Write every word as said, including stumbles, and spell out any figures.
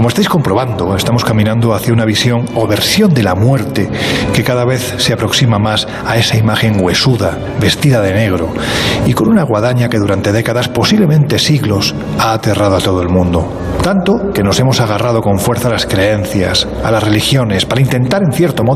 Como estáis comprobando, estamos caminando hacia una visión o versión de la muerte que cada vez se aproxima más a esa imagen huesuda, vestida de negro y con una guadaña que durante décadas, posiblemente siglos, ha aterrado a todo el mundo. Tanto que nos hemos agarrado con fuerza a las creencias, a las religiones, para intentar, en cierto modo,